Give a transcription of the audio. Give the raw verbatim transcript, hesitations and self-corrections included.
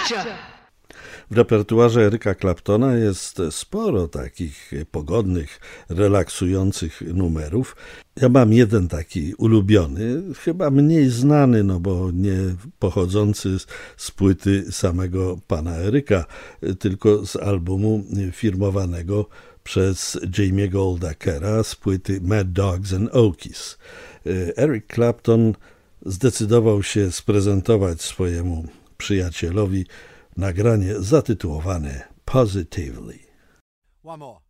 W repertuarze Eryka Claptona jest sporo takich pogodnych, relaksujących numerów. Ja mam jeden taki ulubiony, chyba mniej znany, no bo nie pochodzący z, z płyty samego pana Eryka, tylko z albumu firmowanego przez Jamie'ego Oldakera z płyty Mad Dogs and Okies. Eric Clapton zdecydował się sprezentować swojemu przyjacielowi nagranie zatytułowane Positively. One more.